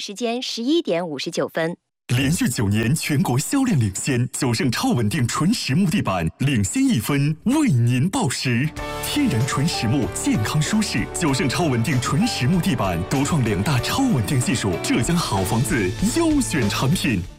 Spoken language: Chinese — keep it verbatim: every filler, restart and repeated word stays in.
时间十一点五十九分。 连续九年全国销量领先，九盛超稳定纯实木地板领先一分，为您报时。天然纯实木，健康舒适，九盛超稳定纯实木地板独创两大超稳定技术，浙江好房子优选产品。